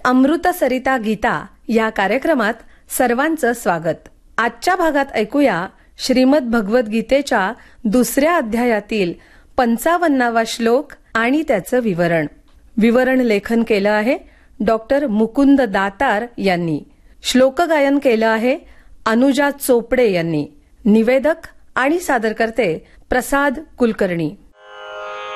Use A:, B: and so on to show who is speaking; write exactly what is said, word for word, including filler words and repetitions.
A: अमृत सरिता गीता या कार्यक्रमात सर्वांचं स्वागत. आजच्या भागात ऐकूया श्रीमद भगवत गीतेच्या दुसऱ्या अध्यायातील पंचावन्नावा श्लोक आणि त्याचं विवरण. विवरण लेखन केलं आहे डॉक्टर मुकुंद दातार यांनी. श्लोकगायन केलं आहे अनुजा चोपडे यांनी. निवेदक आणि सादरकर्ते प्रसाद कुलकर्णी.